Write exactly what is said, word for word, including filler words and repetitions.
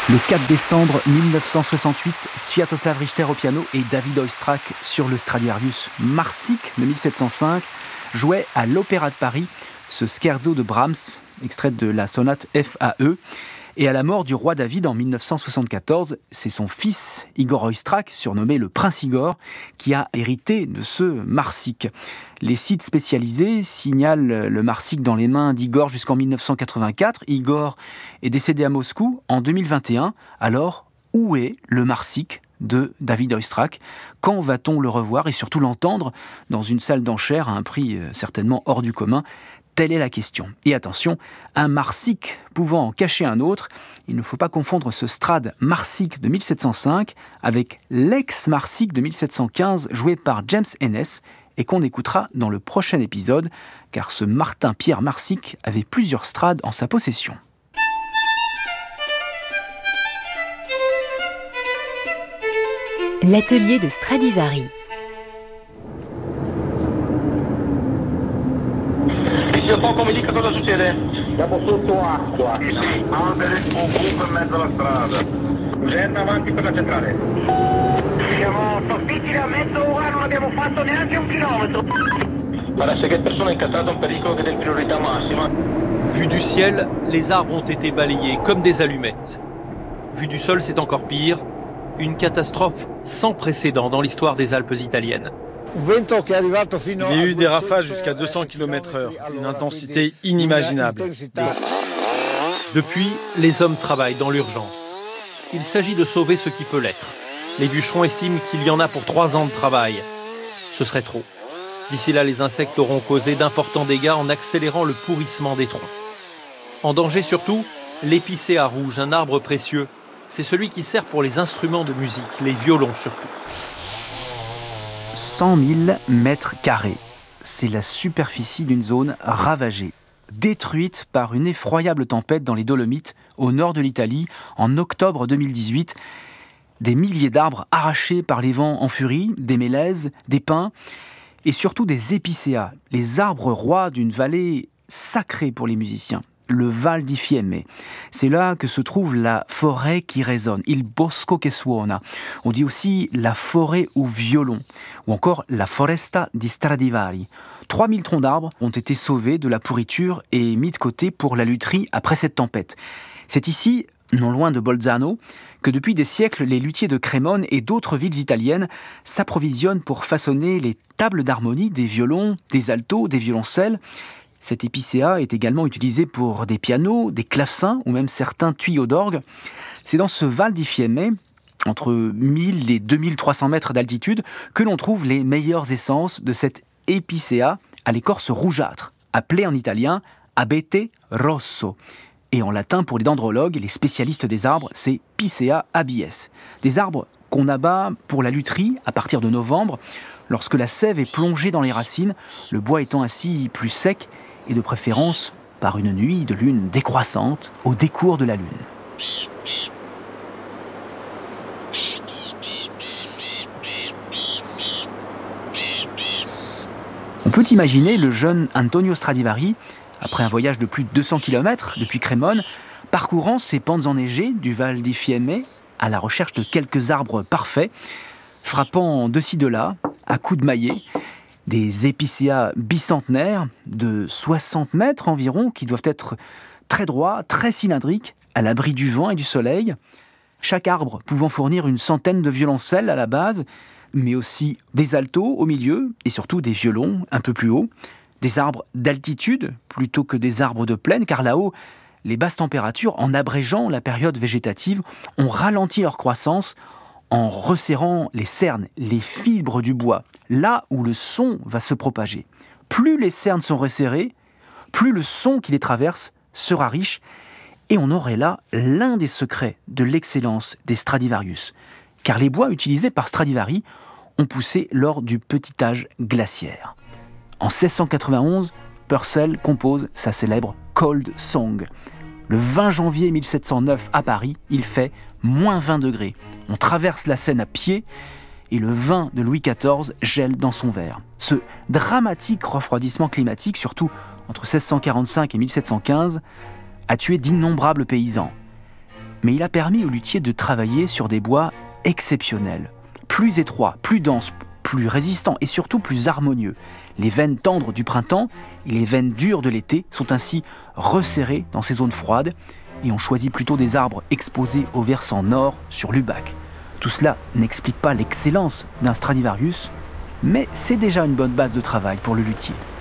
Le quatre décembre mille neuf cent soixante-huit, Sviatoslav Richter au piano et David Oistrakh sur le Stradivarius Marsic de mille sept cent cinq jouaient à l'Opéra de Paris ce scherzo de Brahms, extrait de la sonate F A E. Et à la mort du roi David en mille neuf cent soixante-quatorze, c'est son fils Igor Oistrakh, surnommé le Prince Igor, qui a hérité de ce Marsic. Les sites spécialisés signalent le Marsic dans les mains d'Igor jusqu'en mille neuf cent quatre-vingt-quatre. Igor est décédé à Moscou en deux mille vingt et un. Alors, où est le Marsic de David Oistrakh? Quand va-t-on le revoir et surtout l'entendre dans une salle d'enchères à un prix certainement hors du commun? Telle est la question. Et attention, un Marsic pouvant en cacher un autre, il ne faut pas confondre ce Strad Marsic de mille sept cent cinq avec l'ex-Marsic de mille sept cent quinze joué par James Ennis et qu'on écoutera dans le prochain épisode, car ce Martin-Pierre Marsic avait plusieurs Strades en sa possession. L'atelier de Stradivari. Zio Poco, mi dica cosa succede? Siamo sotto acqua. Sì, sì, alberi ovunque in mezzo alla strada. Gente avanti per la centrale. Siamo soffitti a mezzo ora, non abbiamo fatto neanche un chilometro. Parece che persone incastrate un pericolo che è di priorità massima. Vu du ciel, les arbres ont été balayés comme des allumettes. Vu du sol, c'est encore pire. Une catastrophe sans précédent dans l'histoire des Alpes italiennes. Il y a eu des rafales jusqu'à deux cents kilomètres heure, une intensité inimaginable. Depuis, les hommes travaillent dans l'urgence. Il s'agit de sauver ce qui peut l'être. Les bûcherons estiment qu'il y en a pour trois ans de travail. Ce serait trop. D'ici là, les insectes auront causé d'importants dégâts en accélérant le pourrissement des troncs. En danger surtout, l'épicéa rouge, un arbre précieux. C'est celui qui sert pour les instruments de musique, les violons surtout. cent mille mètres carrés. C'est la superficie d'une zone ravagée, détruite par une effroyable tempête dans les Dolomites, au nord de l'Italie, en octobre deux mille dix-huit. Des milliers d'arbres arrachés par les vents en furie, des mélèzes, des pins, et surtout des épicéas, les arbres rois d'une vallée sacrée pour les musiciens. Le Val di Fiemme. C'est là que se trouve la forêt qui résonne, il bosco che suona. On dit aussi la forêt au violon, ou encore la foresta di Stradivari. trois mille troncs d'arbres ont été sauvés de la pourriture et mis de côté pour la lutherie après cette tempête. C'est ici, non loin de Bolzano, que depuis des siècles, les luthiers de Crémone et d'autres villes italiennes s'approvisionnent pour façonner les tables d'harmonie des violons, des altos, des violoncelles. Cet épicéa est également utilisé pour des pianos, des clavecins ou même certains tuyaux d'orgue. C'est dans ce Val di Fiemme, entre mille et deux mille trois cents mètres d'altitude, que l'on trouve les meilleures essences de cet épicéa à l'écorce rougeâtre, appelé en italien abete rosso. Et en latin, pour les dendrologues et les spécialistes des arbres, c'est Picea abies. Des arbres qu'on abat pour la lutherie à partir de novembre, lorsque la sève est plongée dans les racines, le bois étant ainsi plus sec, et de préférence par une nuit de lune décroissante au décours de la lune. On peut imaginer le jeune Antonio Stradivari, après un voyage de plus de deux cents kilomètres depuis Crémone, parcourant ces pentes enneigées du Val di Fiemme à la recherche de quelques arbres parfaits, frappant de ci de là, à coups de maillet, des épicéas bicentenaires de soixante mètres environ, qui doivent être très droits, très cylindriques, à l'abri du vent et du soleil. Chaque arbre pouvant fournir une centaine de violoncelles à la base, mais aussi des altos au milieu, et surtout des violons un peu plus haut. Des arbres d'altitude plutôt que des arbres de plaine, car là-haut, les basses températures, en abrégeant la période végétative, ont ralenti leur croissance en resserrant les cernes, les fibres du bois, là où le son va se propager. Plus les cernes sont resserrées, plus le son qui les traverse sera riche, et on aurait là l'un des secrets de l'excellence des Stradivarius, car les bois utilisés par Stradivari ont poussé lors du petit âge glaciaire. En seize cent quatre-vingt-onze, Purcell compose sa célèbre Cold Song. Le vingt janvier mille sept cent neuf à Paris, il fait moins vingt degrés. On traverse la Seine à pied et le vin de Louis quatorze gèle dans son verre. Ce dramatique refroidissement climatique, surtout entre seize cent quarante-cinq et mille sept cent quinze, a tué d'innombrables paysans. mais il a permis aux luthiers de travailler sur des bois exceptionnels, plus étroits, plus denses, plus résistants et surtout plus harmonieux. Les veines tendres du printemps et les veines dures de l'été sont ainsi resserrées dans ces zones froides et on choisit plutôt des arbres exposés au versant nord sur l'Ubac. Tout cela n'explique pas l'excellence d'un Stradivarius, mais c'est déjà une bonne base de travail pour le luthier.